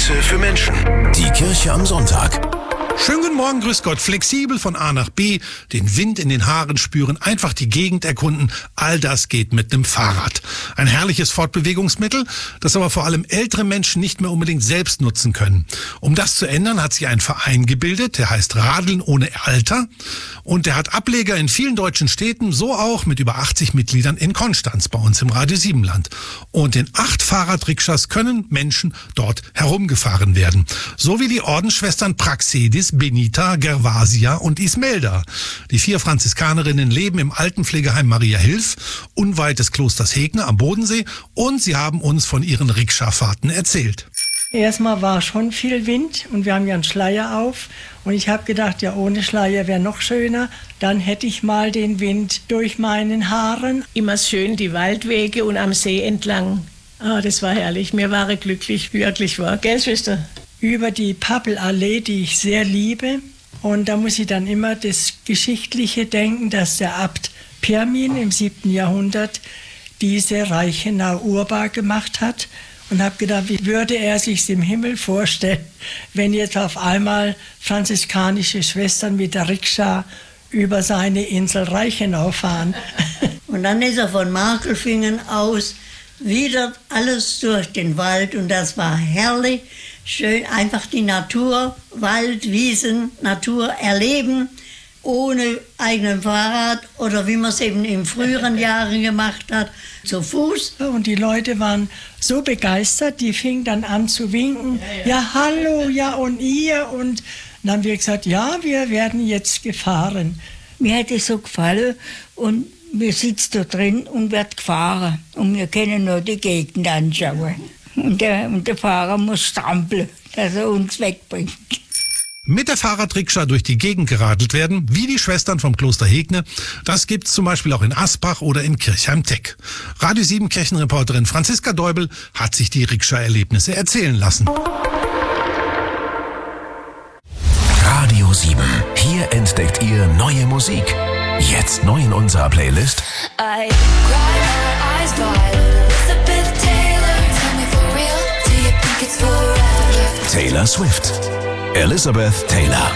Impulse für Menschen. Die Kirche am Sonntag. Schönen guten Morgen, grüß Gott. Flexibel von A nach B, den Wind in den Haaren spüren, einfach die Gegend erkunden. All das geht mit einem Fahrrad. Ein herrliches Fortbewegungsmittel, das aber vor allem ältere Menschen nicht mehr unbedingt selbst nutzen können. Um das zu ändern, hat sich ein Verein gebildet, der heißt Radeln ohne Alter. Und der hat Ableger in vielen deutschen Städten, so auch mit über 80 Mitgliedern in Konstanz bei uns im Radio Siebenland. Und in 8 Fahrradrikschas können Menschen dort herumgefahren werden. So wie die Ordensschwestern Praxedis, Benita, Gervasia und Ismelda. Die 4 Franziskanerinnen leben im Altenpflegeheim Maria Hilf, unweit des Klosters Hegner am Bodensee, und sie haben uns von ihren Rikscha-Fahrten erzählt. Erstmal war schon viel Wind und wir haben ja einen Schleier auf und ich habe gedacht, ja, ohne Schleier wäre noch schöner. Dann hätte ich mal den Wind durch meinen Haaren. Immer schön die Waldwege und am See entlang. Das war herrlich, mir war glücklich, wirklich war. Gell, Schwester? Über die Pappelallee, die ich sehr liebe. Und da muss ich dann immer das Geschichtliche denken, dass der Abt Pirmin im 7. Jahrhundert diese Reichenau urbar gemacht hat. Und habe gedacht, wie würde er sich im Himmel vorstellen, wenn jetzt auf einmal franziskanische Schwestern mit der Rikscha über seine Insel Reichenau fahren. Und dann ist er von Markelfingen aus wieder alles durch den Wald und das war herrlich. Schön, einfach die Natur, Wald, Wiesen, Natur erleben, ohne eigenen Fahrrad oder wie man es eben in früheren Jahren gemacht hat, zu Fuß. Und die Leute waren so begeistert, die fingen dann an zu winken. Ja, hallo, ja und ihr. Und dann haben wir gesagt, ja, wir werden jetzt gefahren. Mir hat es so gefallen und wir sitzen da drin und werden gefahren. Und wir können nur die Gegend anschauen. Und der Fahrer muss strampeln, dass er uns wegbringt. Mit der Fahrradrikscha durch die Gegend geradelt werden, wie die Schwestern vom Kloster Hegne. Das gibt's zum Beispiel auch in Asbach oder in Kirchheim-Teck. Radio 7 Kirchenreporterin Franziska Deubel hat sich die Rikscha-Erlebnisse erzählen lassen. Radio 7. Hier entdeckt ihr neue Musik. Jetzt neu in unserer Playlist. I cry my eyes wide. Elizabeth Taylor, tell me for real, do you think it's forever? Taylor Swift. Elizabeth Taylor.